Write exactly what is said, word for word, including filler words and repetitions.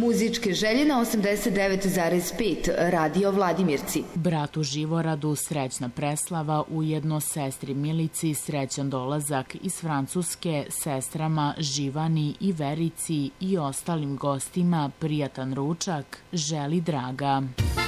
Muzičke želje na osamdeset devet zarez pet Radio Vladimirci. Bratu Živoradu srećna preslava, ujedno sestri Milici srećan dolazak iz Francuske, sestrama Živani i Verici i ostalim gostima prijatan ručak želi Draga.